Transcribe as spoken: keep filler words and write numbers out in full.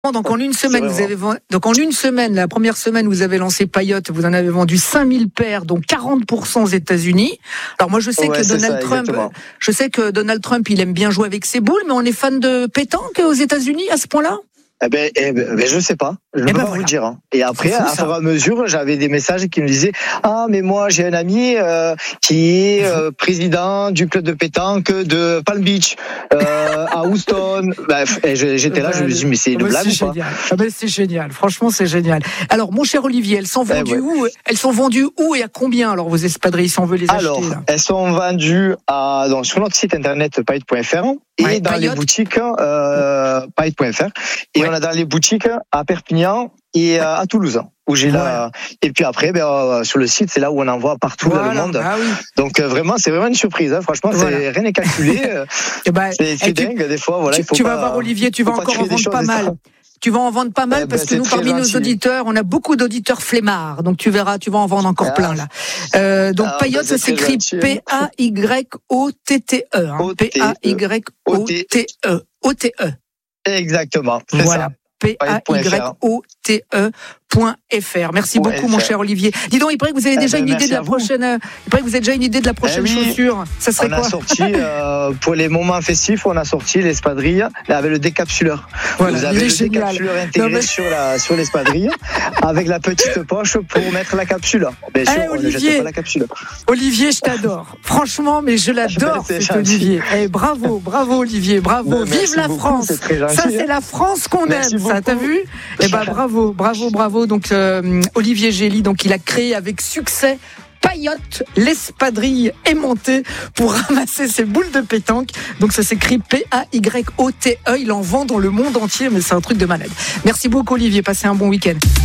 Donc en une semaine, vous avez vendu, donc en une semaine, la première semaine, vous avez lancé Payotte, vous en avez vendu cinq mille paires, dont quarante pour cent aux États-Unis. Alors moi, je sais ouais, que Donald ça, Trump, exactement. je sais que Donald Trump, il aime bien jouer avec ses boules, mais on est fan de pétanque aux États-Unis à ce point-là? Eh ben, eh ben, ben, je sais pas. Je ne peux ben pas voilà. vous le dire. Hein. Et après, à fur et à mesure, j'avais des messages qui me disaient « Ah, mais moi, j'ai un ami euh, qui est euh, président du club de pétanque de Palm Beach, euh, à Houston. » Bref, et j'étais là, je me dis « Mais c'est une ben, blague c'est ou pas ?» ah ben, c'est génial. Franchement, c'est génial. Alors, mon cher Olivier, elles sont vendues eh ouais. où Elles sont vendues où et à combien, alors, vos espadrilles, si on veut les alors, acheter là. Elles sont vendues à, donc, sur notre site internet payotte point f r et ouais, dans Payotte. les boutiques euh, payotte point f r. Et ouais. on a dans les boutiques à Perpignan et à Toulouse où j'ai voilà. la et puis après ben, euh, sur le site c'est là où on envoie partout voilà. dans le monde ah oui. donc euh, vraiment c'est vraiment une surprise hein. Franchement voilà. c'est rien n'est calculé ben, c'est c'est dingue tu, des fois voilà tu, il faut tu pas, vas voir Olivier tu vas encore en vendre pas mal tu vas en vendre pas mal eh parce ben, que nous, parmi gentil. nos auditeurs, on a beaucoup d'auditeurs flemmards. Donc tu verras, tu vas en vendre encore ah. plein là. Euh, donc ah, Payotte, ben, ça s'écrit P A Y O T T E. Hein. P A Y O T E. O T E. Exactement. C'est voilà. ça. P A Y O T E point F R. Merci beaucoup, mon cher Olivier. Dis donc, il paraît que vous avez déjà eh ben, une idée de la prochaine. Il paraît que vous avez déjà une idée de la prochaine eh oui. chaussure. Ça serait on quoi? On a sorti euh, pour les moments festifs, on a sorti l'espadrille avec le décapsuleur. Voilà, vous avez le génial. décapsuleur intégré non, mais... sur la sur l'espadrille avec la petite poche pour mettre la capsule. Bien sûr, hey, on Olivier, ne jette pas la capsule. Olivier, je t'adore. Franchement, mais je l'adore, cet Olivier. Eh, bravo, bravo, Olivier, bravo. Ben, Vive la beaucoup, France. C'est très gentil, ça, c'est la France qu'on aime. Ça, t'as vu? Eh ben, bravo, bravo, bravo. Donc euh, Olivier Gély, donc il a créé avec succès Payotte, l'espadrille aimantée pour ramasser ses boules de pétanque. Donc ça s'écrit P A Y O T E. Il en vend dans le monde entier, mais c'est un truc de malade. Merci beaucoup Olivier, passez un bon week-end.